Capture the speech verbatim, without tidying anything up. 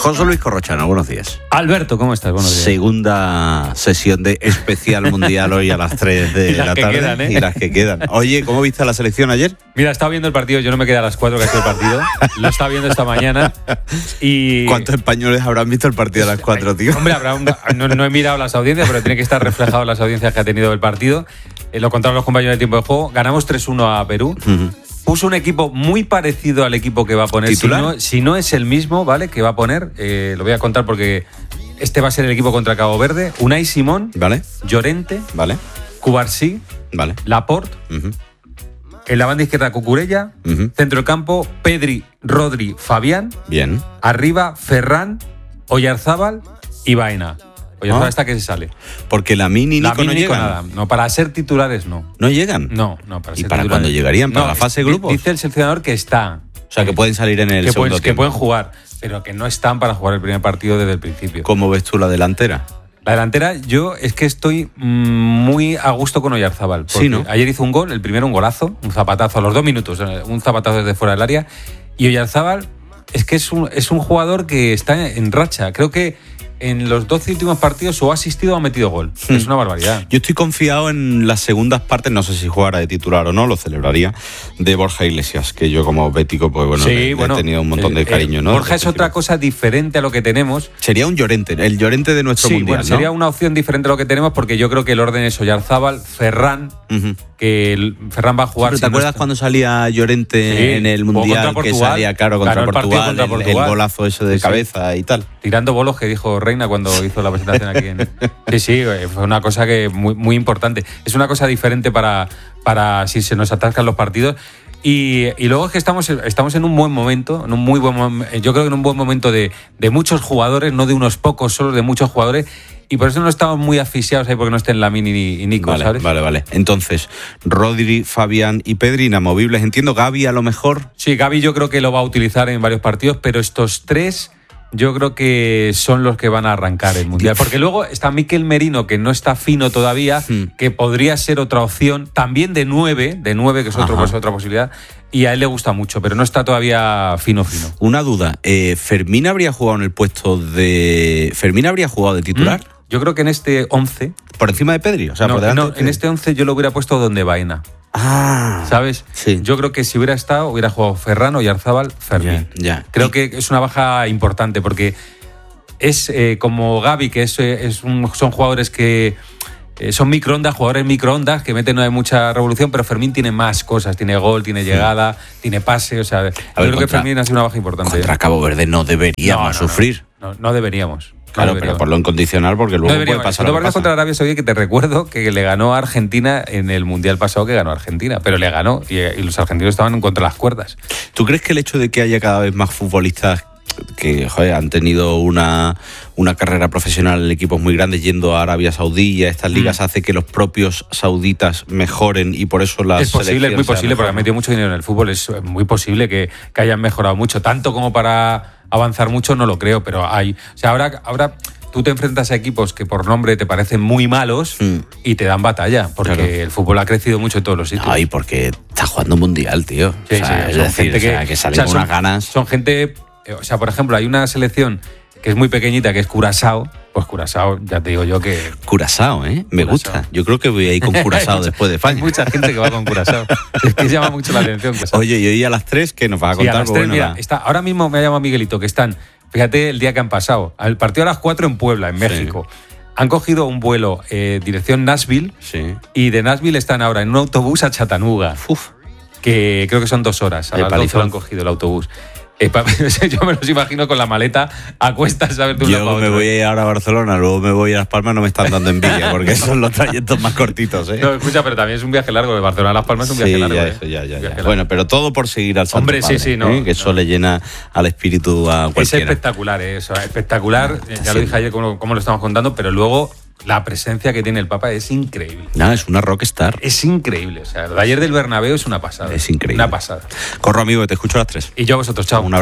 José Luis Corrochano, buenos días. Alberto, ¿cómo estás? Buenos días. Segunda sesión de especial mundial hoy a las tres de la tarde. Quedan, ¿eh? Y las que quedan. Oye, ¿cómo viste la selección ayer? Mira, estaba viendo el partido, yo no me quedé a las cuatro que ha sido el partido. Lo estaba viendo esta mañana. Y... ¿Cuántos españoles habrán visto el partido a las cuatro, tío? Hombre, habrá un... no, no he mirado las audiencias, pero tiene que estar reflejado las audiencias que ha tenido el partido. Eh, lo contaron los compañeros del tiempo de juego. Ganamos tres uno a Perú. Uh-huh. Puso un equipo muy parecido al equipo que va a poner. ¿Titular? Si no, si no es el mismo, ¿vale? Que va a poner, eh, lo voy a contar porque este va a ser el equipo contra Cabo Verde. Unai Simón, ¿vale? Llorente, ¿vale? Cubarsí, ¿vale? Laporte, uh-huh. En la banda izquierda Cucurella, uh-huh. Centro del campo Pedri, Rodri, Fabián. Bien. Arriba Ferran, Oyarzábal y Baena. Oyarzábal, ah. Esta que se sale. Porque la Mini la Nico Mini no llegan. Nada. No, para ser titulares no. ¿No llegan? No, no, para ¿Y ser para titulares. cuándo llegarían? ¿Para no, la fase de grupos? Dice el seleccionador que está. O sea, que pueden salir en el que segundo pueden, tiempo. Que pueden jugar, pero que no están para jugar el primer partido desde el principio. ¿Cómo ves tú la delantera? La delantera, yo es que estoy muy a gusto con Oyarzábal. Sí, ¿no? Ayer hizo un gol, el primero un golazo, un zapatazo a los dos minutos, un zapatazo desde fuera del área. Y Oyarzábal es que es un, es un jugador que está en racha. Creo que en los doce últimos partidos o ha asistido o ha metido gol. Hmm. Es una barbaridad. Yo estoy confiado en las segundas partes, no sé si jugara de titular o no, lo celebraría, de Borja Iglesias, que yo como bético, pues bueno, sí, le, bueno le he tenido un montón de eh, cariño, ¿no? Borja es otra cosa diferente a lo que tenemos. Sería un Llorente, el Llorente de nuestro sí, mundial, bueno, ¿no? Sería una opción diferente a lo que tenemos porque yo creo que el orden es Oyarzábal, Ferran, uh-huh. que el, Ferran va a jugar... Sí, ¿te acuerdas no cuando salía Llorente sí, en el mundial, que salía claro contra Portugal, el, contra Portugal, el golazo ese de sí, cabeza y tal? Tirando bolos que dijo Reina cuando hizo la presentación aquí en... Sí, sí, fue una cosa que muy, muy importante. Es una cosa diferente para, para si se nos atascan los partidos. Y, y luego es que estamos, estamos en un buen momento, en un muy buen momento, yo creo que en un buen momento de, de muchos jugadores, no de unos pocos, solo de muchos jugadores. Y por eso no estamos muy asfixiados ahí porque no estén Lamine y Nico, vale, ¿sabes? Vale, vale. Entonces, Rodri, Fabián y Pedri inamovibles. Entiendo, Gavi a lo mejor. Sí, Gavi yo creo que lo va a utilizar en varios partidos, pero estos tres... yo creo que son los que van a arrancar el Mundial. Porque luego está Mikel Merino, que no está fino todavía, hmm. que podría ser otra opción, también de nueve, de nueve, que es otro, pues, otra posibilidad, y a él le gusta mucho, pero no está todavía fino, fino. Una duda, eh, ¿Fermín habría jugado en el puesto de... ¿Fermín habría jugado de titular? ¿Mm? Yo creo que en este once... ¿Por encima de Pedri? O sea, no, por delante no, de Pedri. En este once yo lo hubiera puesto donde Baena. Ah, ¿sabes? Sí. Yo creo que si hubiera estado, hubiera jugado Ferran, Oyarzábal, Fermín. Ya, ya. Creo que es una baja importante porque es eh, como Gavi, que es, es un, son jugadores que eh, son microondas, jugadores microondas que meten no hay mucha revolución, pero Fermín tiene más cosas, tiene gol, tiene llegada, sí. tiene pase, o sea, yo ver, creo contra, que Fermín ha sido una baja importante. Contra Cabo Verde no deberíamos no, no, sufrir. No, no, no deberíamos. Claro, pero por lo incondicional, porque luego no puede pasar lo que pasa. Contra Arabia Saudí, que te recuerdo que le ganó a Argentina en el Mundial pasado, que ganó a Argentina, pero le ganó y, y los argentinos estaban contra las cuerdas. ¿Tú crees que el hecho de que haya cada vez más futbolistas que joder, han tenido una, una carrera profesional en equipos muy grandes yendo a Arabia Saudí y a estas ligas mm. hace que los propios sauditas mejoren y por eso las es posible, es muy posible, porque han metido mucho dinero en el fútbol, es muy posible que, que hayan mejorado mucho, tanto como para avanzar mucho no lo creo, pero hay, o sea, ahora, ahora tú te enfrentas a equipos que por nombre te parecen muy malos mm. y te dan batalla, porque claro. el fútbol ha crecido mucho en todos los sitios. No, y porque está jugando un mundial, tío. Sí, o sea, sí, es decir, que, o sea, que salen o sea, con son, unas ganas. Son gente, o sea, por ejemplo, hay una selección que es muy pequeñita, que es Curazao. Pues Curazao, ya te digo yo que... Curazao, ¿eh? Me Curazao. gusta. Yo creo que voy a ir con Curazao después de España. Hay mucha gente que va con Curazao. Es que llama mucho la atención. Curazao. Oye, y hoy a las tres, ¿qué nos vas a contar? Sí, a las tres, bueno, mira, la... está, ahora mismo me ha llamado Miguelito, que están, fíjate el día que han pasado. El partido a las cuatro en Puebla, en México. Sí. Han cogido un vuelo eh, dirección Nashville sí. y de Nashville están ahora en un autobús a Chattanooga. Uf. Que creo que son dos horas. A las doce lo han cogido el autobús. Eh, yo me los imagino con la maleta a cuestas, ¿sabes? Tú yo me voy ahora a Barcelona, luego me voy a Las Palmas, no me están dando envidia, porque son los trayectos más cortitos, ¿eh? No, escucha, pero también es un viaje largo, de Barcelona a Las Palmas es un viaje sí, largo, ya, ¿eh? eso, ya, ya, ya. Un Bueno, pero todo por seguir al Santo Hombre, Padre, sí, sí, no, ¿eh? Que eso no. le llena al espíritu a cualquiera. Es espectacular, ¿eh? Eso, espectacular, no, ya sí. lo dije ayer como, como lo estamos contando, pero luego... La presencia que tiene el Papa es increíble. No, es una rockstar. Es increíble. O sea, lo de ayer del Bernabéu es una pasada. Es increíble. Una pasada. Corro, amigo, te escucho a las tres. Y yo a vosotros, chao. Un abrazo.